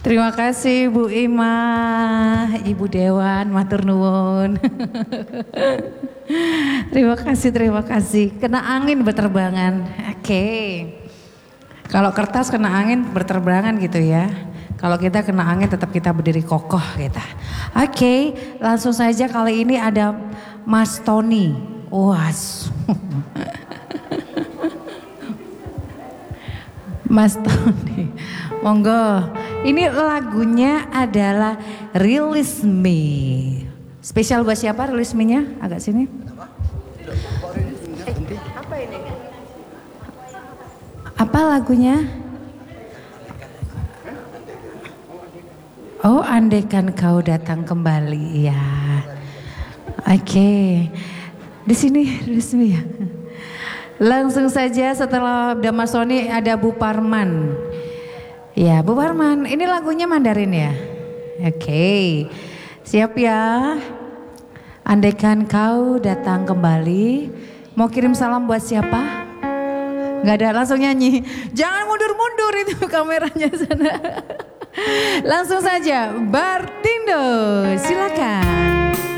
Terima kasih Bu Ima, Ibu Dewan, matur nuwun. Terima kasih. Kena angin berterbangan. Oke. Kalau kertas kena angin berterbangan gitu ya. Kalau kita kena angin tetap kita berdiri kokoh kita. Oke, langsung saja kali ini ada Mas Tony. Was. Mas Tony. Monggo. Ini lagunya adalah Release Me. Spesial buat siapa Release Me-nya? Agak sini. Apa ini? Apa lagunya? Oh, andaikan kau datang kembali, ya. Oke. Di sini Release Me ya. Langsung saja setelah Mas Tony ada Bu Parman. Ya, Bu Parman, ini lagunya Mandarin ya? Oke, siap ya? Andaikan kau datang kembali, mau kirim salam buat siapa? Gak ada, langsung nyanyi. Jangan mundur-mundur itu kameranya sana. Langsung saja, Bartindo, silakan.